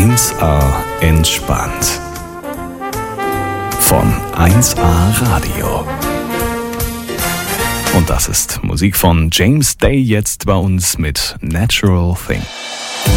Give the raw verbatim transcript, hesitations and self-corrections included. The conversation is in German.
eins A entspannt. Von eins A Radio. Und das ist Musik von James Day, jetzt bei uns mit Natural Thing.